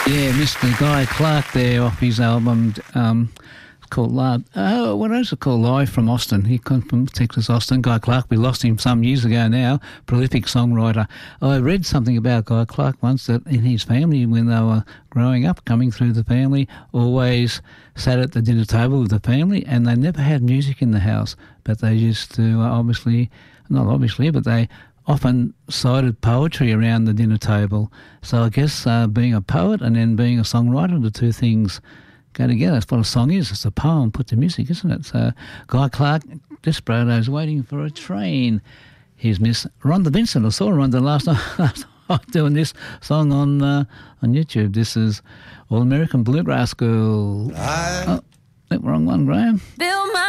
Yeah, Mr. Guy Clark there off his album called Love. What is it called? Live from Austin. He comes from Texas, Austin. Guy Clark, we lost him some years ago now, prolific songwriter. I read something about Guy Clark once that in his family, when they were growing up, coming through the family, always sat at the dinner table with the family, and they never had music in the house, but they used to but they often cited poetry around the dinner table. So I guess being a poet and then being a songwriter, the two things go together. That's what a song is. It's a poem put to music, isn't it? So Guy Clark, Desperados, Waiting for a Train. Here's Miss Rhonda Vincent. I saw Rhonda last night doing this song on YouTube. This is All American Bluegrass Girl. Wrong one, Graham. Bill